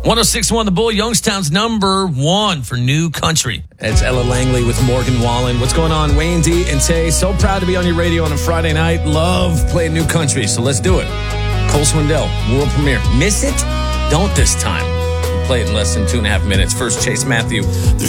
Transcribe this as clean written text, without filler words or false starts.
106.1 The Bull, Youngstown's number one for new country. It's Ella Langley with Morgan Wallen. What's going on, Wayne D and Tay? So proud to be on your radio on a Friday night. Love playing new country, so let's do it. Cole Swindell, world premiere. Miss it? Don't this time. We'll play it in less than 2.5 minutes. First, Chase Matthew. There's